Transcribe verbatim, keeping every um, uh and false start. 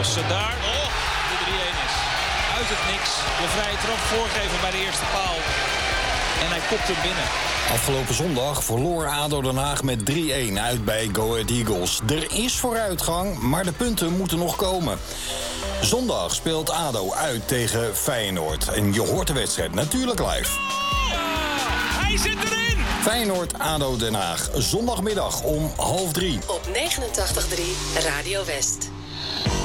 Als ze daar oh, de drie-een is. Uit het niks. De vrije trap voorgeven bij de eerste paal. En hij kopt hem binnen. Afgelopen zondag verloor A D O Den Haag met drie-een uit bij Go Ahead Eagles. Er is vooruitgang, maar de punten moeten nog komen. Zondag speelt A D O uit tegen Feyenoord. En je hoort de wedstrijd natuurlijk live. Ja, hij zit erin! Feyenoord-A D O Den Haag. Zondagmiddag om half drie. Op negenentachtig komma drie Radio West.